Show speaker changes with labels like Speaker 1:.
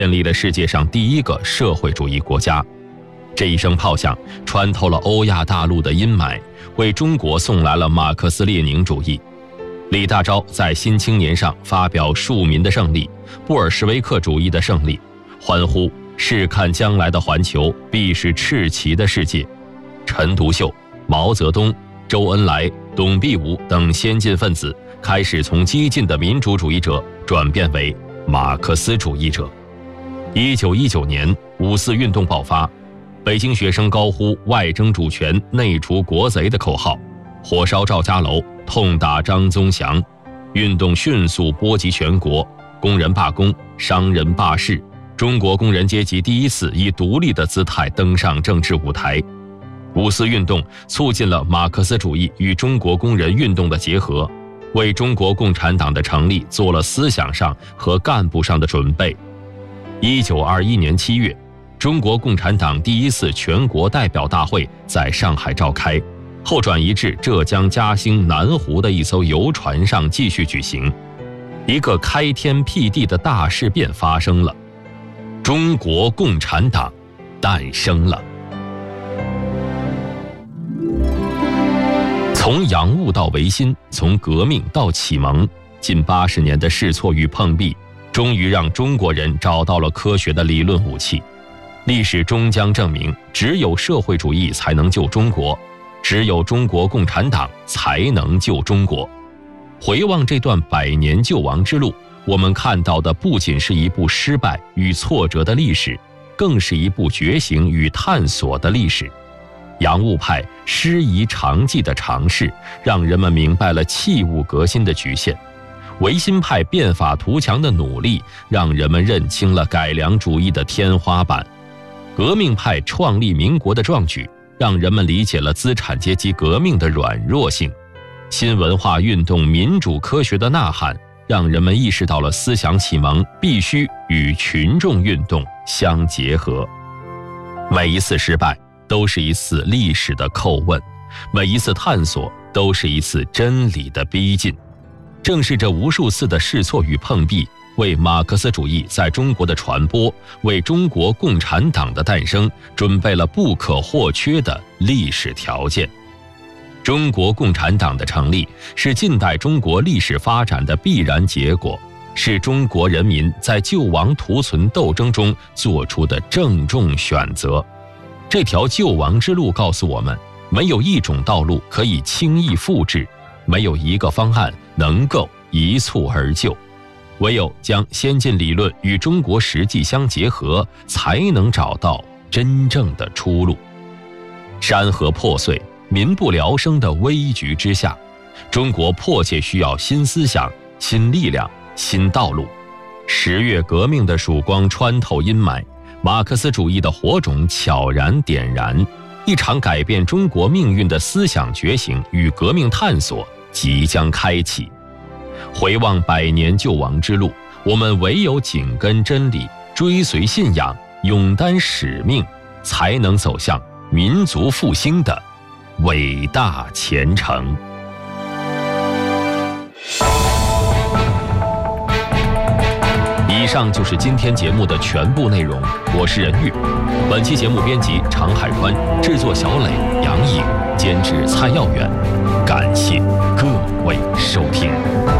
Speaker 1: 建立了世界上第一个社会主义国家。这一声炮响穿透了欧亚大陆的阴霾，为中国送来了马克思列宁主义。李大钊在《新青年》上发表庶民的胜利、布尔什维克主义的胜利，欢呼试看将来的环球必是赤旗的世界。陈独秀、毛泽东、周恩来、董必武等先进分子开始从激进的民主主义者转变为马克思主义者。1919年5·4运动爆发，北京学生高呼外争主权、内除国贼的口号，火烧赵家楼，痛打张宗祥，运动迅速波及全国，工人罢工，商人罢市，中国工人阶级第一次以独立的姿态登上政治舞台。5·4运动促进了马克思主义与中国工人运动的结合，为中国共产党的成立做了思想上和干部上的准备。1921年7月，中国共产党第一次全国代表大会在上海召开，后转移至浙江嘉兴南湖的一艘游船上继续举行。一个开天辟地的大事变发生了，中国共产党诞生了。从洋务到维新，从革命到启蒙，近80年的试错与碰壁，终于让中国人找到了科学的理论武器。历史终将证明，只有社会主义才能救中国，只有中国共产党才能救中国。回望这段100年救亡之路，我们看到的不仅是一部失败与挫折的历史，更是一部觉醒与探索的历史。洋务派师夷长技的尝试，让人们明白了器物革新的局限；维新派变法图强的努力，让人们认清了改良主义的天花板；革命派创立民国的壮举，让人们理解了资产阶级革命的软弱性；新文化运动民主科学的呐喊，让人们意识到了思想启蒙必须与群众运动相结合。每一次失败都是一次历史的叩问，每一次探索都是一次真理的逼近。正是这无数次的试错与碰壁，为马克思主义在中国的传播，为中国共产党的诞生准备了不可或缺的历史条件。中国共产党的成立是近代中国历史发展的必然结果，是中国人民在救亡图存斗争中做出的郑重选择。这条救亡之路告诉我们，没有一种道路可以轻易复制，没有一个方案能够一蹴而就，唯有将先进理论与中国实际相结合，才能找到真正的出路。山河破碎，民不聊生的危局之下，中国迫切需要新思想、新力量、新道路。10月革命的曙光穿透阴霾，马克思主义的火种悄然点燃，一场改变中国命运的思想觉醒与革命探索即将开启。回望100年救亡之路，我们唯有紧跟真理，追随信仰，勇担使命，才能走向民族复兴的伟大前程。以上就是今天节目的全部内容，我是任玉。本期节目编辑常海宽，制作小磊、杨颖，监制蔡耀远。感谢各位收听。